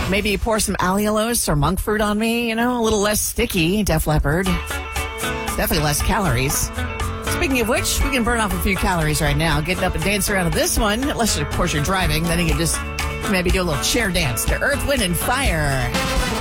Maybe pour some allulose or monk fruit on me, a little less sticky, Def Leppard. Definitely less calories. Speaking of which, we can burn off a few calories right now. Getting up and dancing around to this one, unless, of course, you're driving. Then you can just maybe do a little chair dance to Earth, Wind, and Fire.